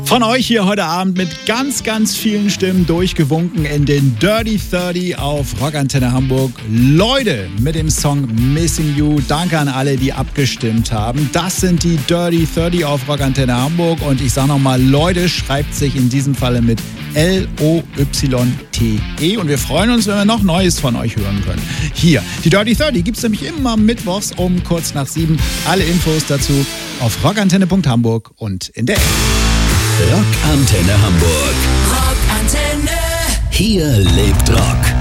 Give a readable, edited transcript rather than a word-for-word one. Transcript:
Von euch hier heute Abend mit ganz, ganz vielen Stimmen durchgewunken in den Dirty 30 auf Rockantenne Hamburg. Leute mit dem Song Missing You. Danke an alle, die abgestimmt haben. Das sind die Dirty 30 auf Rockantenne Hamburg. Und ich sage nochmal, Leute schreibt sich in diesem Falle mit Loyte. Und wir freuen uns, wenn wir noch Neues von euch hören können. Hier, die Dirty 30 gibt es nämlich immer mittwochs um kurz nach 7. Alle Infos dazu auf rockantenne.hamburg und in der App. Rockantenne Hamburg. Rockantenne. Hier lebt Rock.